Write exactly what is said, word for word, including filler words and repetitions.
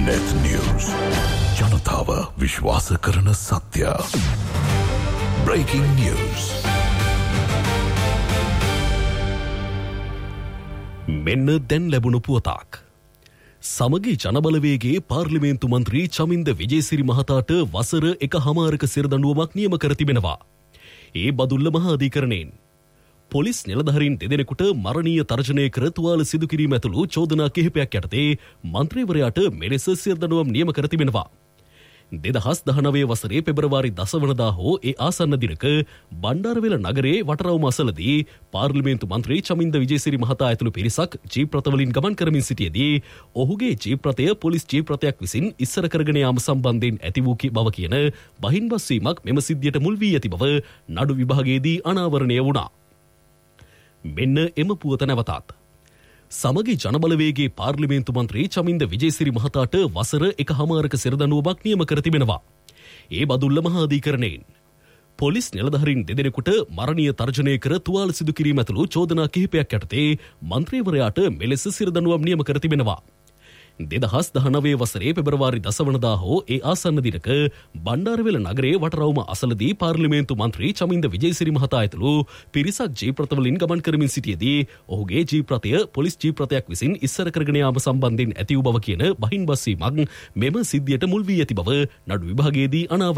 net news. ජනතාව විශ්වාස කරන සත්‍ය. Breaking news. මෙන්න දැන් ලැබුණු පුවතක්. සමගි ජනබලවේගේ පාර්ලිමේන්තු මන්ත්‍රී චමින්ද විජේසිරි මහතාට වසර එකහමාරක සිරදඬුවමක් නියම කර තිබෙනවා. ඒ බදුල්ල මහා අධිකරණයෙන් පොලිස් නිලධාරීන් දෙදෙනෙකුට මරණීය තර්ජනය කර තුවාල සිදු කිරීම ඇතුළු චෝදනා කිහිපයක් යටතේ මන්ත්‍රීවරයාට මෙලෙස සිරදඬුවම් නියම කර තිබෙනවා. දෙදහස් දහනවය වසරේ පෙබරවාරි දස වනදා හෝ ඒ ආසන්න දිනක බණ්ඩාරවෙල නගරයේ වටරවුම අසලදී පාර්ලිමේන්තු මන්ත්‍රී චමින්ද විජේසිරි මහතා ඇතුළු පිරිසක් ජීප් රථවලින් ගමන් කරමින් සිටියේදී ඔහුගේ ජීප් රථය පොලිස් ජීප් රථයක් විසින් ඉස්සර කරගෙන යාම සම්බන්ධයෙන් ඇති වූ බව කියන බහින්බස්වීමක් මෙම සිද්ධියට මුල් වී ඇති බව නඩු විභාගයේදී අනාවරණය වුණා. මෙන්න එම පුවත නැවතත්. සමගි ජනබලවේගේ පාර්ලිමේන්තු මන්ත්‍රී චමින්ද විජේසිරි මහතාට වසර එකහමාරක සිරදඬුවමක් නියම කර තිබෙනවා. ඒ බදුල්ල මහා අධිකරණයෙන් පොලිස් නිලධාරීන් දෙදෙනෙකුට මරණීය තර්ජනය කර තුවාල සිදු කිරීම ඇතුළු චෝදනා කිහිපයක් යටතේ මන්ත්‍රීවරයාට මෙලෙස සිරදඬුවම් නියම කර තිබෙනවා. දෙදහස් දහනවය වසරේ පෙබරවාරි දස වනදා හෝ ඒ ආසන්න දිනක බණ්ඩාරවෙල නගරයේ වටරවුම අසලදී පාර්ලිමේන්තු මන්ත්‍රී චමින්ද විජේසිරි මහතා ඇතුළු පිරිසක් ජීප් රථවලින් ගමන් කරමින් සිටියේදී ඔහුගේ ජීප් රථය පොලිස් ජීප් රථයක් විසින් ඉස්සර කරගෙන යාම සම්බන්ධයෙන් ඇති වූ බව කියන බහින්බස්වීමක් මෙම සිද්ධියට මුල් වී ඇති බව නඩු විභාගයේදී අනාවරණය